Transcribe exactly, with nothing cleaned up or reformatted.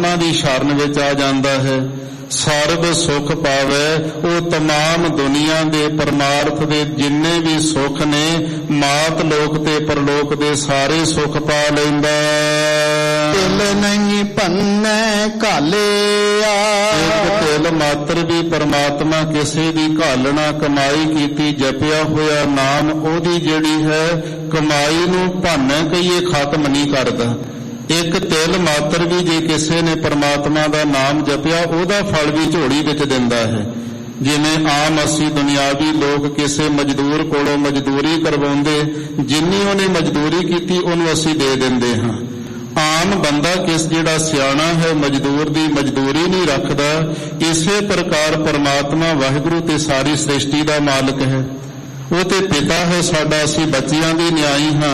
ਪਰਮਾਤਮਾ ਦੀ ਸ਼ਰਨ ਵਿੱਚ ਆ ਜਾਂਦਾ ਹੈ, ਸਰਬ ਸੁਖ ਪਾਵੇ। ਉਹ ਤਮਾਮ ਦੁਨੀਆ ਦੇ ਪਰਮਾਰਥ ਦੇ ਜਿੰਨੇ ਵੀ ਸੁਖ ਨੇ, ਮਾਤ ਲੋਕ ਤੇ ਪਰਲੋਕ ਦੇ ਸਾਰੇ ਸੁਖ ਪਾ ਲੈਂਦਾ। ਤਿਲ ਨਹੀਂ ਭੰਨੈ ਘਾਲਿਆ, ਇੱਕ ਤਿਲ ਮਾਤਰ ਵੀ ਪਰਮਾਤਮਾ ਕਿਸੇ ਦੀ ਘਾਲਣਾ ਕਮਾਈ ਕੀਤੀ ਜਪਿਆ ਹੋਇਆ ਨਾਮ ਉਹਦੀ ਜਿਹੜੀ ਹੈ ਕਮਾਈ ਨੂੰ ਭੰਨ ਕਹੀਏ ਖਤਮ ਨਹੀਂ ਕਰਦਾ। ਇੱਕ ਤਿਲ ਮਾਤਰ ਵੀ ਜੇ ਕਿਸੇ ਨੇ ਪਰਮਾਤਮਾ ਦਾ ਨਾਮ ਜਪਿਆ ਉਹਦਾ ਫਲ ਵੀ ਝੋਲੀ ਵਿੱਚ ਦਿੰਦਾ ਹੈ। ਜਿਵੇਂ ਆਮ ਅਸੀਂ ਦੁਨਿਆਵੀ ਲੋਕ ਕਿਸੇ ਮਜ਼ਦੂਰ ਕੋਲੋਂ ਮਜ਼ਦੂਰੀ ਕਰਵਾਉਂਦੇ, ਜਿੰਨੀ ਉਹਨੇ ਮਜ਼ਦੂਰੀ ਕੀਤੀ ਉਹਨੂੰ ਅਸੀਂ ਦੇ ਦਿੰਦੇ ਹਾਂ। ਆਮ ਬੰਦਾ ਕਿਸ ਜਿਹੜਾ ਸਿਆਣਾ ਹੈ ਮਜ਼ਦੂਰ ਦੀ ਮਜ਼ਦੂਰੀ ਨਹੀਂ ਰੱਖਦਾ। ਇਸੇ ਪ੍ਰਕਾਰ ਪਰਮਾਤਮਾ ਵਾਹਿਗੁਰੂ ਤੇ ਸਾਰੀ ਸ੍ਰਿਸ਼ਟੀ ਦਾ ਮਾਲਕ ਹੈ, ਉਹ ਤੇ ਪਿਤਾ ਹੈ ਸਾਡਾ, ਅਸੀਂ ਬੱਚਿਆਂ ਦੇ ਨਿਆਈ ਹਾਂ।